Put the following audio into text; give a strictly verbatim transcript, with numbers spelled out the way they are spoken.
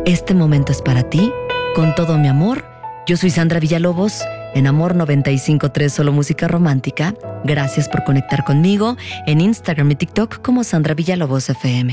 Este momento es para ti, con todo mi amor. Yo soy Sandra Villalobos, en Amor noventa y cinco punto tres, solo música romántica. Gracias por conectar conmigo en Instagram y TikTok como Sandra Villalobos F M.